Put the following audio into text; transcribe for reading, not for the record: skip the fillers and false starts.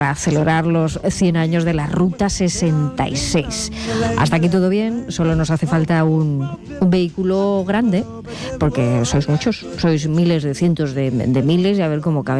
para celebrar los 100 años de la Ruta 66. Hasta aquí todo bien, solo nos hace falta un vehículo grande, porque sois muchos, sois miles de cientos de miles, y a ver cómo cabe